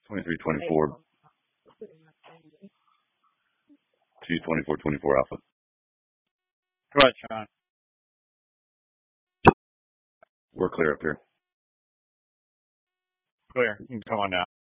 2324. Choose 2424 Alpha. Go ahead, Sean. We're clear up here. Clear. You can come on now.